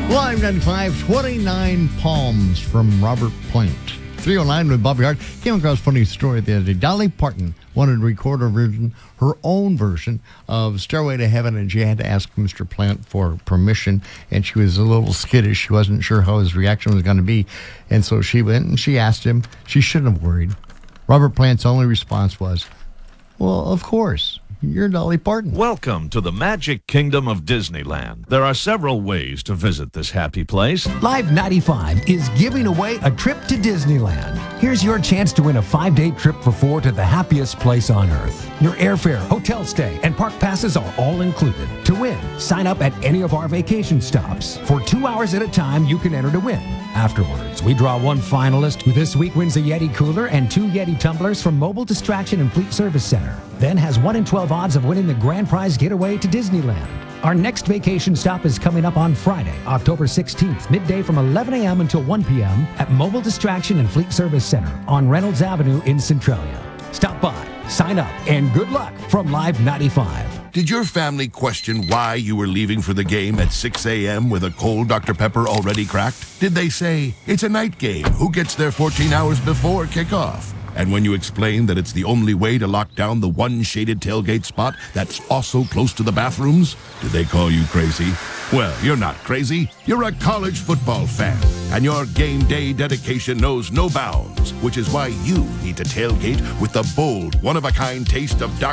Live 95, 29 Palms from Robert Plant. 309 with Bobby Hart. Came across a funny story the other day. Dolly Parton wanted to record her own version of Stairway to Heaven, and she had to ask Mr. Plant for permission, and she was a little skittish. She wasn't sure how his reaction was going to be, and so she went and she asked him. She shouldn't have worried. Robert Plant's only response was, well, of course. You're Dolly Parton. Welcome to the Magic Kingdom of Disneyland. There are several ways to visit this happy place. Live 95 is giving away a trip to Disneyland. Here's your chance to win a 5-day trip for 4 to the happiest place on earth. Your airfare, hotel stay, and park passes are all included. To win, sign up at any of our vacation stops. For 2 hours at a time, you can enter to win. Afterwards, we draw one finalist who this week wins a Yeti cooler and 2 Yeti tumblers from Mobile Distraction and Fleet Service Center. Then has 1 in 12 odds of winning the grand prize getaway to Disneyland. Our next vacation stop is coming up on Friday, October 16th, midday from 11 a.m. until 1 p.m. at Mobile Distraction and Fleet Service Center on Reynolds Avenue in Centralia. Stop by, sign up, and good luck from Live 95. Did your family question why you were leaving for the game at 6 a.m. with a cold Dr. Pepper already cracked? Did they say, it's a night game, who gets there 14 hours before kickoff? And when you explained that it's the only way to lock down the one shaded tailgate spot that's also close to the bathrooms, did they call you crazy? Well, you're not crazy. You're a college football fan, and your game day dedication knows no bounds, which is why you need to tailgate with the bold, one-of-a-kind taste of Dr.